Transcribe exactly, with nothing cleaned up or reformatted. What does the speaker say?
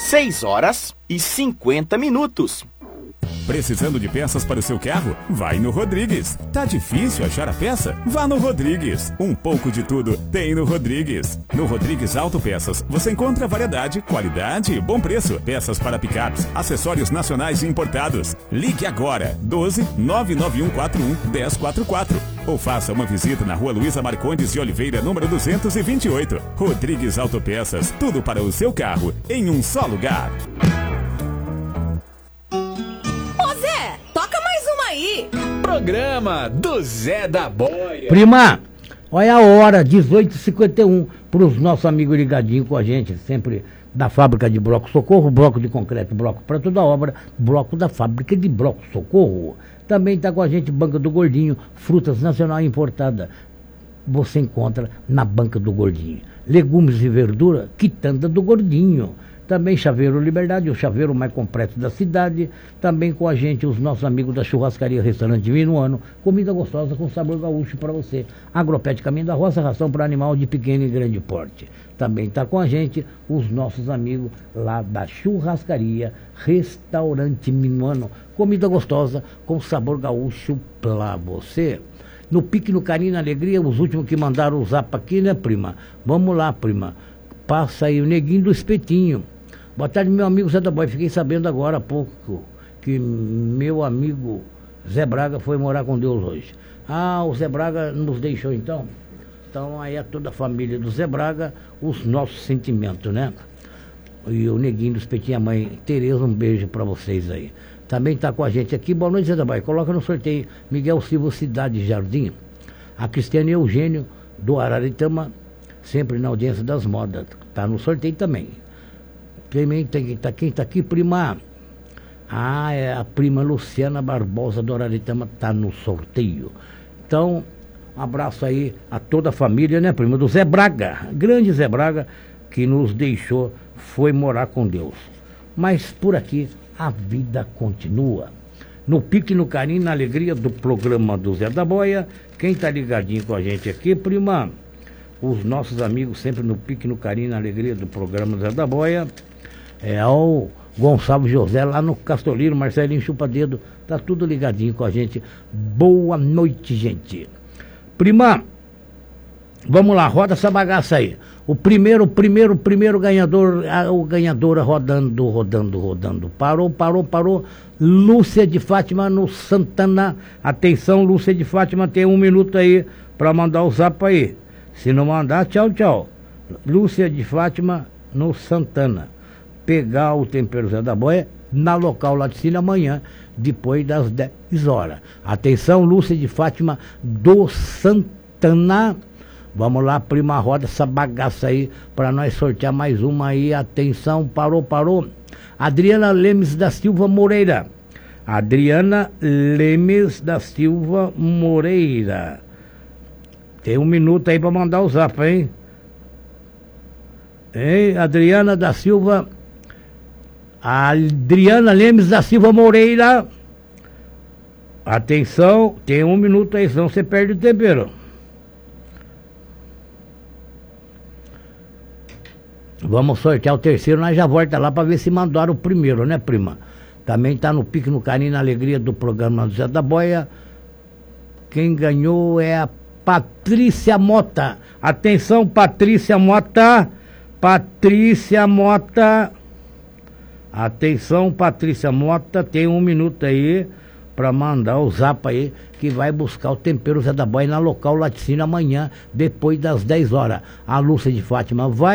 seis horas e cinquenta minutos. Precisando de peças para o seu carro? Vai no Rodrigues. Tá difícil achar a peça? Vá no Rodrigues. Um pouco de tudo tem no Rodrigues. No Rodrigues Autopeças você encontra variedade, qualidade e bom preço. Peças para picapes, acessórios nacionais e importados. Ligue agora, doze nove nove um quatro um um zero quatro quatro. Ou faça uma visita na rua Luísa Marcondes de Oliveira, número duzentos e vinte e oito. Rodrigues Autopeças, tudo para o seu carro, em um só lugar. Programa do Zé da Boia. Prima, olha a hora, dezoito e cinquenta e um, para os nossos amigos ligadinhos com a gente, sempre da fábrica de bloco Socorro, bloco de concreto, bloco para toda obra, bloco da fábrica de bloco Socorro. Também está com a gente Banca do Gordinho, frutas nacional importada. Você encontra na Banca do Gordinho. Legumes e verdura, quitanda do Gordinho. Também Chaveiro Liberdade, o chaveiro mais completo da cidade. Também com a gente os nossos amigos da Churrascaria Restaurante Minuano. Comida gostosa com sabor gaúcho para você. Agropet Caminho da Roça, ração para animal de pequeno e grande porte. Também está com a gente os nossos amigos lá da Churrascaria Restaurante Minuano. Comida gostosa com sabor gaúcho para você. No Pique, no Carinho, na Alegria, os últimos que mandaram o zap aqui, né, prima? Vamos lá, prima. Passa aí o Neguinho do Espetinho. Boa tarde, meu amigo Zé da Boia. Fiquei sabendo agora há pouco que meu amigo Zé Braga foi morar com Deus hoje. Ah, o Zé Braga nos deixou então? Então aí é toda a família do Zé Braga, os nossos sentimentos, né? E o Neguinho do Espetinho, a mãe Tereza, um beijo pra vocês aí. Também está com a gente aqui. Boa noite, Zé da Boia. Coloca no sorteio Miguel Silva, Cidade Jardim. A Cristiane Eugênio do Araritama, sempre na audiência das modas. Está no sorteio também. Quem está quem tá aqui, prima? Ah, é a prima Luciana Barbosa do Araritama, está no sorteio. Então, um abraço aí a toda a família, né, prima? Do Zé Braga, grande Zé Braga, que nos deixou, foi morar com Deus. Mas por aqui, a vida continua. No Pique, no Carinho, na Alegria do programa do Zé da Boia. Quem está ligadinho com a gente aqui, prima? Os nossos amigos sempre no Pique, no Carinho, na Alegria do programa Zé da Boia. É o Gonçalo José lá no Castolino, Marcelinho Chupa-Dedo, tá tudo ligadinho com a gente. Boa noite, gente. Prima, vamos lá, roda essa bagaça aí. O primeiro, o primeiro, o primeiro ganhador, a, o ganhador rodando, rodando, rodando. Parou, parou, parou. Lúcia de Fátima no Santana. Atenção, Lúcia de Fátima, tem um minuto aí para mandar o zap aí. Se não mandar, tchau, tchau. Lúcia de Fátima no Santana. Pegar o tempero Zé da Boia na local laticínio amanhã, depois das dez horas. Atenção, Lúcia de Fátima do Santana. Vamos lá, prima, roda essa bagaça aí para nós sortear mais uma aí. Atenção, parou, parou. Adriana Lemes da Silva Moreira. Adriana Lemes da Silva Moreira. Tem um minuto aí para mandar o zap, hein? Hein, Adriana da Silva... Adriana Lemes da Silva Moreira. Atenção, tem um minuto aí, senão você perde o tempero. Vamos sortear o terceiro, nós já volta lá para ver se mandaram o primeiro, né, prima? Também está no Pique, no Carinho, na Alegria do programa do Zé da Boia. Quem ganhou é a Patrícia Mota. Atenção, Patrícia Mota. Patrícia Mota. Atenção, Patrícia Mota, tem um minuto aí para mandar o zap aí, que vai buscar o tempero Zé da Boia na local laticínio amanhã, depois das dez horas. A Lúcia de Fátima vai